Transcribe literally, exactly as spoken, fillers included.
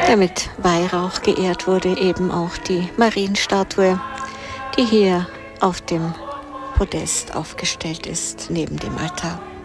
der mit Weihrauch geehrt wurde, eben auch die Marienstatue, die hier auf dem Podest aufgestellt ist, neben dem Altar.